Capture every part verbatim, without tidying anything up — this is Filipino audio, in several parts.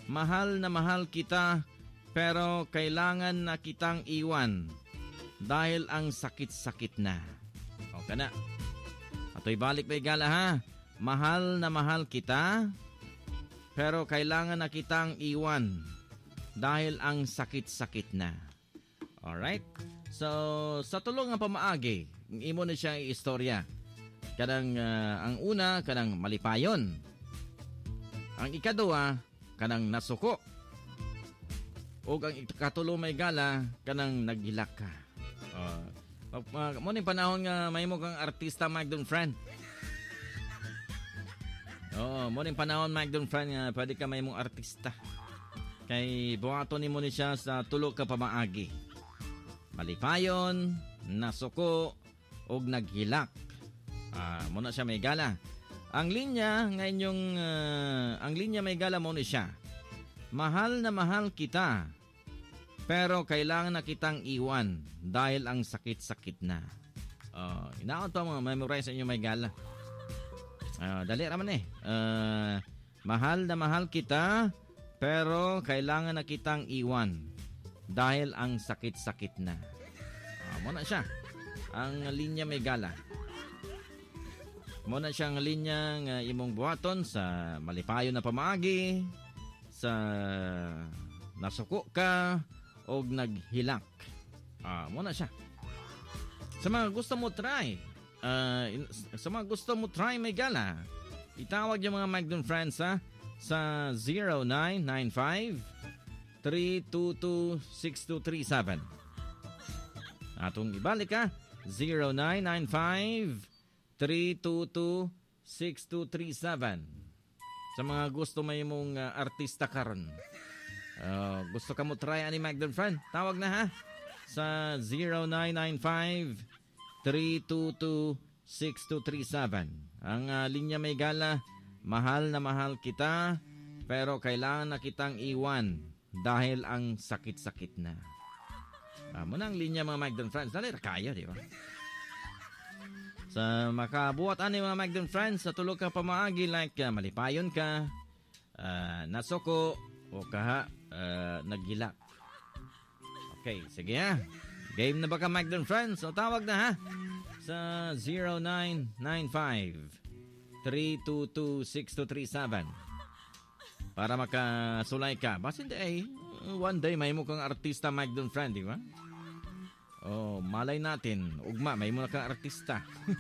Mahal na mahal kita pero kailangan na kitang iwan dahil ang sakit-sakit na. O ka na. Ato'y balik may gala ha. Mahal na mahal kita pero kailangan na kitang iwan dahil ang sakit-sakit na. Alright? So, sa tulong nga pamaagi, imo na siya istorya. Kanang uh, ang una, kanang malipayon. Ang ikaduwa, kanang nasuko. O ang ikatulo may gala, kanang naghilak ka. Uh, uh, mo ni panahon nga may mo kang artista, Mike Don Friend. Oo, mo ni panahon, Mike Don Friend, nga pwede ka may mong artista. Kay buhaton ni mo ni siya sa tulo ka pamaagi. Malipayon, nasuko, og naghilak. Ah, muna siya may gala. Ang linya ngayon yung uh, ang linya may gala mo ni siya. Mahal na mahal kita. Pero kailangan na kitang iwan dahil ang sakit-sakit na. Oh, inaon to mga memorize inyo may gala. Ah, dali raman eh. Uh, mahal na mahal kita pero kailangan na kitang iwan dahil ang sakit-sakit na. Ah, muna siya. Ang linya may gala. Muna siyang linya ng imong buhaton sa malipayo na pamaagi, sa nasuko ka, o naghilak. Ah, muna siya. Sa mga gusto mo try, uh, sa mga gusto mo try may gala, itawag yung mga Mike Don Friends ha, sa zero nine nine five three two two six two three seven. Atong ibalik ha. zero nine nine five three two two six two three seven. Sa mga gusto may mong uh, artista karon. Uh, gusto ka mo try ani Mike Don Friend? Tawag na ha. Sa zero nine nine five three two two six two three seven. Ang uh, linya may gala, mahal na mahal kita pero kailangan na kitang iwan dahil ang sakit-sakit na. Ah, muna ang linya mga Mike Don Friends. Dali, kaya, di ba? Sa makabuhat ani mga Mike Don Friends, sa tulog ka pamaagi like uh, malipayon ka, uh, nasuko, o kaha, uh, naghilak. Okay, sige ha. Game na ba ka Mike Don Friends? O tawag na ha. Sa zero nine nine five three two two six two three seven. Para makasulay ka. Basta hindi eh. One day may mo kang artista Mike Don Friend, di ba? Oh, malay natin. Ugma, may mo na kang artista.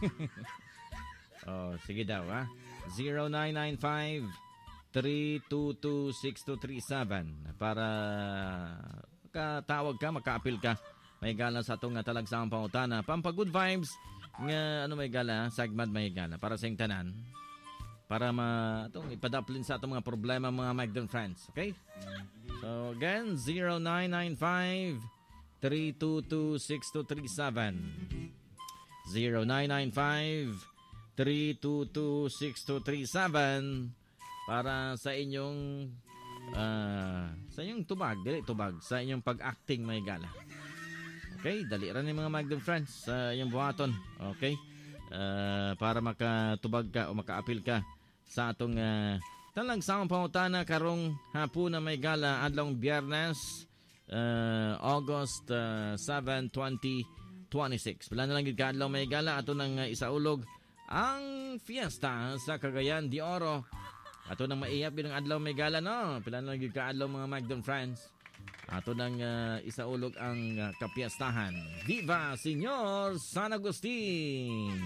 Oh, sige daw ha. zero nine nine five three two two six two three seven. Para makatawag ka, maka-appeal ka. May gala sa itong talagsamang pangutana. Pampa-good vibes. Nga, ano may gala? Sagmad may gala. Para sa tanan. Para ma itong ipadaplin sa itong mga problema mga Mike Don Friends. Okay? So again, zero nine nine five three two two six two three seven. zero nine nine five three two two six two three seven para sa inyong uh, sa inyong tubag, dili tubag, sa inyong pag-acting may gala. Okay? Dali rin yung mga Mike Don Friends sa uh, inyong buhaton. Okay? Uh, para makatubag ka o maka-appeal ka sa atong uh, talagsamang pangutana karong hapon na may gala adlong Biyernes uh, August uh, seven, twenty twenty-six. Pila na lang gid ka adlong may gala ato nang uh, isaulog ang fiesta sa Cagayan de Oro. Ato nang maiyap gid ang adlaw may gala no. Pila na lang gid ka adlong mga Mike Don Friends. Ato nang uh, isaulog ang uh, kapiestahan. Viva Señor San Agustin!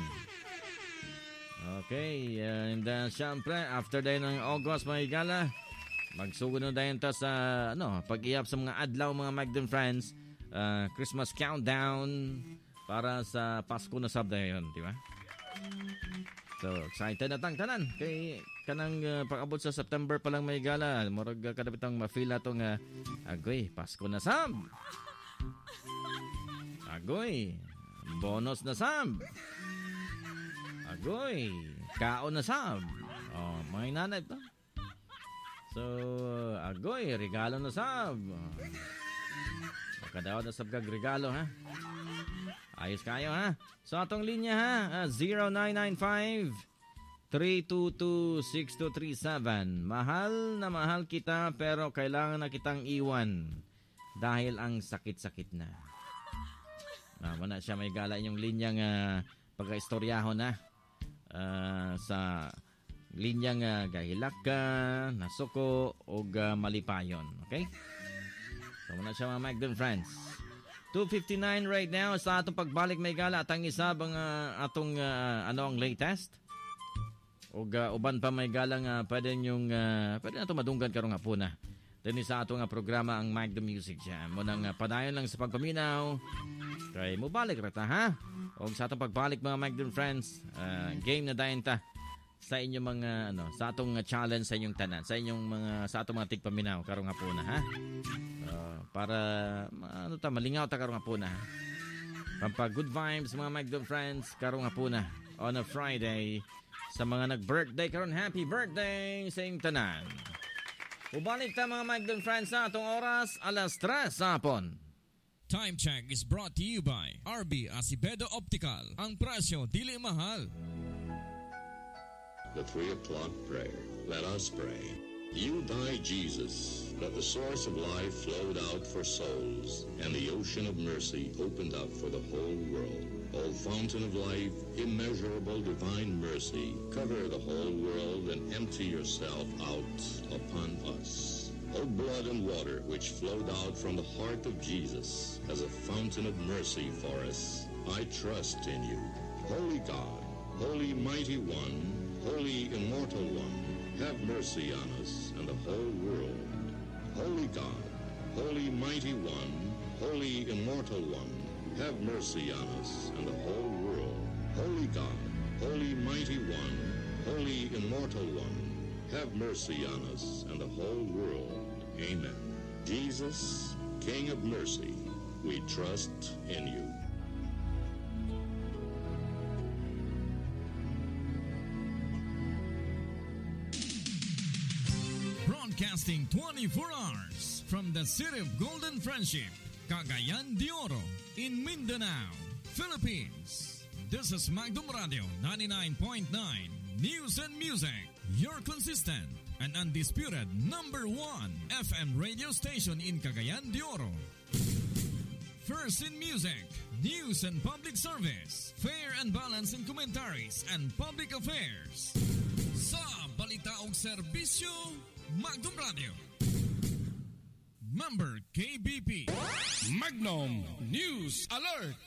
Okay, uh, and uh, syempre, after day ng August, mga gala, magsugod na dayon ta sa ano, pag-iyap sa mga adlaw, mga Mike Don Friends, uh, Christmas countdown para sa Pasko na sabda yun, di ba? So, excited na tang tanan. Kay kanang uh, pag-abot sa September pa lang may gala, murag uh, kadapitang mafila tong uh, agoy, Pasko na sab. Agoy, bonus na sab. Agoy, kaon na sab. Oh, mga nanay to. So, agoy, regalo na sab. Makadaw na sab kag regalo ha. Ayos kayo ha. So atong linya ha, uh, zero nine nine five three two two, six two three seven. Mahal na mahal kita pero kailangan na kitang iwan dahil ang sakit-sakit na. Ah, wala siya may gala yung linyang uh, pagka-istoryaho na uh, sa linyang uh, gahilak ka, nasuko o uh, malipayon. Okay? So wala siya mga Magdon friends. two fifty-nine right now sa atong pagbalik may gala at ang isa bang uh, atong uh, ano ang latest? O uh, uban pa may galang uh, pwede nyong uh, pwede na ito madunggan karong hapon na. Then sa ato nga programa ang Magda Music Jam. Munang uh, padayon lang sa pagpaminaw. Kay mo balik rata ha. O sa atong pagbalik mga Magda friends, uh, game na dayon ta sa inyong mga ano, sa atong uh, challenge sa inyong tanan, sa inyong mga sa atong mga tigpaminaw karong hapon na ha. Uh, para ano ta malingaw ta karong hapon na. Pampa good vibes mga Magda friends karong hapon na on a Friday. Sa mga nag-birthday karon, happy birthday sa inyong tanan. Ubalik ta mga Magdon friends sa atong oras, alas tres sa hapon. Time check is brought to you by R B Acevedo Optical. Ang presyo dili mahal. The three o'clock prayer. Let us pray. You died, Jesus, that the source of life flowed out for souls, and the ocean of mercy opened up for the whole world. O fountain of life, immeasurable divine mercy, cover the whole world and empty yourself out upon us. O blood and water which flowed out from the heart of Jesus as a fountain of mercy for us, I trust in you. Holy God, Holy Mighty One, Holy Immortal One, have mercy on us and the whole world. Holy God, Holy Mighty One, Holy Immortal One, have mercy on us and the whole world. Holy God, Holy Mighty One, Holy Immortal One, have mercy on us and the whole world. Amen. Jesus, King of mercy, we trust in you. Broadcasting twenty-four hours from the city of Golden Friendship, Cagayan de Oro, in Mindanao, Philippines. This is Magdum Radio ninety-nine point nine News and Music, your consistent and undisputed number one F M radio station in Cagayan de Oro. First in music, news and public service, fair and balanced in commentaries and public affairs. Sa balita og serbisyo, Magdum Radio. Member K B P. Magnum News Alert.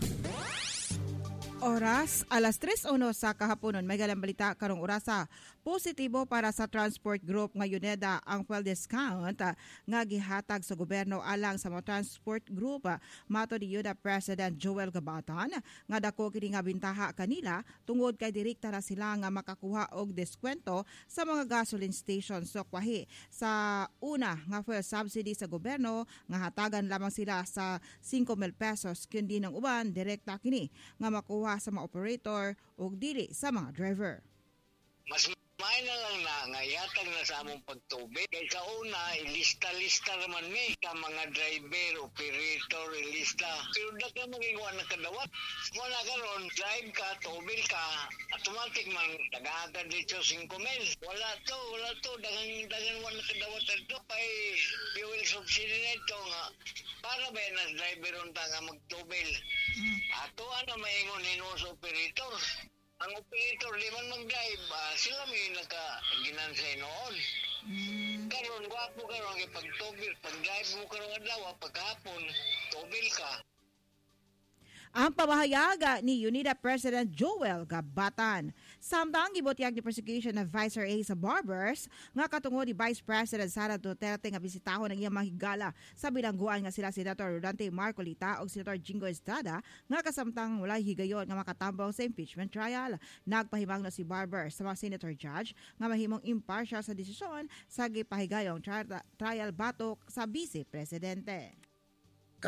Oras, alas tres uno sa kahaponon. May galang balita karong orasa. Positibo para sa Transport Group nga Yuneda ang fuel discount uh, nga gihatag sa gobyerno alang sa mga Transport Group. Uh, mato ni Yuneda President Joel Gabatan nga dako kini nga bintaha kanila tungod kay direkta na sila nga makakuha og deskwento sa mga gasoline stations. So kwahi sa una nga fuel subsidy sa gobyerno nga hatagan lamang sila sa five mil pesos kundi ng uban direkta kini nga makuha sa mga operator o dili sa mga driver. Mas may na lang na nga ihatag na sa among pagtubig. Kaya sa una, ilista-lista naman mi ka mga driver, operator, ilista. Pero dak na magigawa na kadawat. Wala ka ron, drive ka, tubil ka, automatic man, tagahatag dito five mil. Wala to, wala to, dagang, dagang wala kadawat ito. Pay fuel subsidy na ito nga. Para ba yan as driver unta nga magtubil? Mm. Ato ano maingon hino sa operator. Ang operator, di man mag-drive, uh, sila may naka-ginansay noon. Mm. Karon, gwapo karon, pag-tubil, pag-drive mo karon adlaw, pagkahapon, tubil ka. Ang pamahayaga ni Unida President Joel Gabatan. Samtang gibotyag ni persecution na Vice R A sa Barbers, nga katungod ni Vice President Sara Duterte nga bisitahon ang iyang mahigala sa bilangguan nga sila Senator Rodante Marcolita o Senator Jingo Estrada nga kasamtang walay higayon nga makatambong sa impeachment trial. Nagpahimang na si Barbers sa mga Senator Judge nga mahimong impartial sa desisyon sa gipahigayong tri- trial batok sa Vice Presidente. Karapat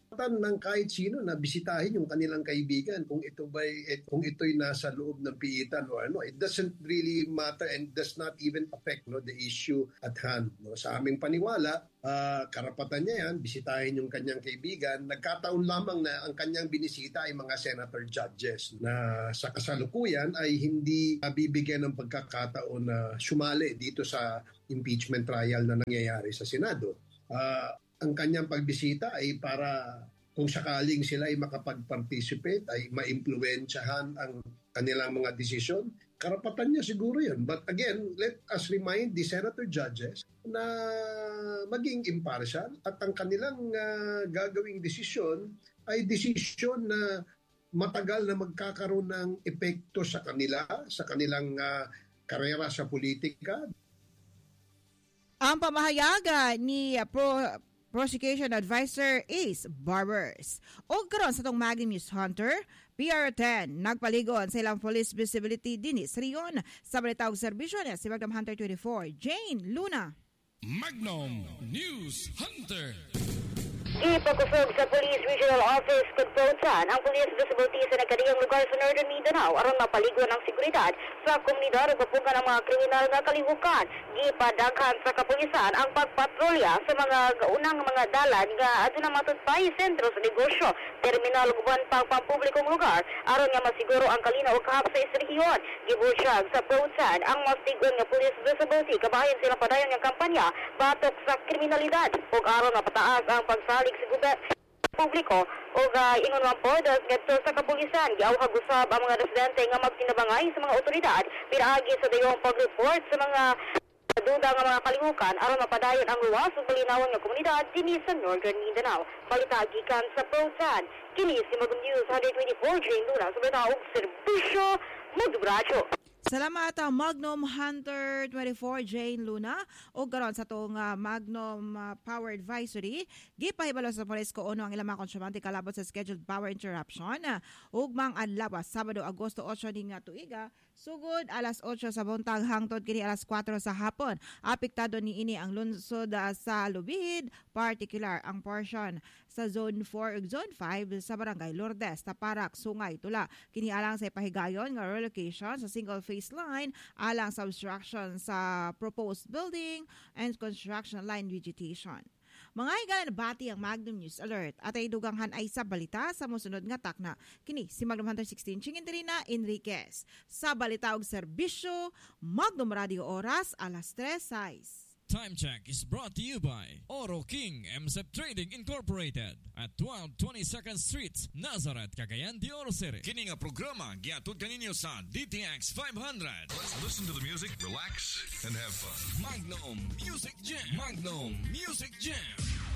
ng kahit sino na bisitahin yung kanilang kaibigan kung ito ba'y eh, kung ito'y nasa loob ng piitan o ano. It doesn't really matter and does not even affect no the issue at hand. No? Sa aming paniwala, uh, karapatan niya yan, bisitahin yung kanyang kaibigan. Nagkataon lamang na ang kanyang binisita ay mga senator judges na sa kasalukuyan ay hindi bibigyan ng pagkakataon na sumali dito sa impeachment trial na nangyayari sa Senado. Uh, ang kanyang pagbisita ay para kung sakaling sila ay makapag-participate, ay maimpluwensyahan ang kanilang mga desisyon, karapatan niya siguro yun. But again, let us remind the senator judges na maging impartial at ang kanilang uh, gagawing desisyon ay desisyon na matagal na magkakaroon ng epekto sa kanila, sa kanilang uh, karera sa politika. Ang pamahayagan ni uh, Pro Prosecution Advisor Ace Barbers. O karon sa tong Magnum News Hunter, P R ten, nagpaligon sa ilang police visibility dinis riyon sa balita og serbisyo niya si Magnum Hunter twenty-four, Jane Luna. Magnum News Hunter. Ipakusog sa Police Regional Office Kagpautan ang police visibility sa nagkadiyang lugar sa Northern Mindanao aron mapaligon ang seguridad sa komunidad ug mapugan ang mga kriminal nga kalihukan. Gipadaghan sa kapulisan ang pagpatrolya sa mga gaunang mga dalan nga aduna matutpay sentro sa negosyo, terminal ug uban pang pampublikong lugar aron nga masiguro ang kalinaw ug kahap sa isrehiyon. Gibutyag sa Pautan ang mas tig-on nga police visibility kabahin silang padayon nga kampanya batok sa kriminalidad ug aron mapataas ang pagsali sa gobyerno publiko o uh, ingon man po ngadto sa kapulisan giawhag usab ang mga residente nga magtinabangay sa mga otoridad pinaagi sa dayong pag-report sa mga duda nga mga kalihukan aron mapadayon ang luwas ug malinawan nga komunidad dinhi sa Northern Mindanao. Balita gikan sa Pautan, kini si Magnum News one twenty-four, Jane Luna, sa balita og serbisyo Magdubradyo. Salamat ang Magnum Hunter twenty-four, Jane Luna. O garon sa itong uh, Magnum uh, Power Advisory, gipahibalo sa polis ko uno ang ilang mga konsyumante kalabot sa scheduled power interruption. Uh, ugmang adlaw, Sabado, Agosto eight ning nga tuiga, sugod alas eight sa buntag hangtod kini alas four sa hapon. Apektado ni ini ang lungsod uh, sa Lubid, particular ang portion sa Zone four ug Zone five sa Barangay Lourdes, Taparak, Sungay, Tula. Kini alang sa ipahigayon nga relocation sa single phase line alang sa obstruction sa proposed building and construction line vegetation. Mga higalan bati ang Magnum News Alert at ay duganghan ay sa balita sa musunod nga takna. Kini si Magnum Hunter sixteen Chinginterina Enriquez. Sa balita og serbisyo, Magnum Radio Oras, alas tres sais. Time check is brought to you by Oro King M S E P Trading Incorporated at twelve twenty-second Street, Nazareth, Cagayan de Oro City. Kini nga programa giatud kaninyo sa D T X five hundred. Let's listen to the music, relax, and have fun. Magnum Music Jam. Magnum Music Jam.